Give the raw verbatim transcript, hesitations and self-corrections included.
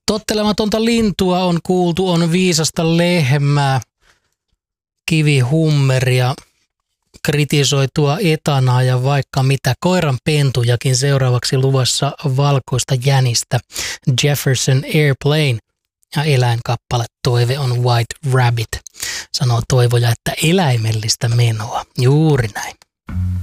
Tottelematonta lintua on kuultu, on viisasta lehmää, kivihummeria, kritisoitua etanaa ja vaikka mitä. Koiran pentujakin seuraavaksi luvassa valkoista jänistä. Jefferson Airplane ja eläinkappale Toive on White Rabbit. Sanoo toivoja, että eläimellistä menoa. Juuri näin.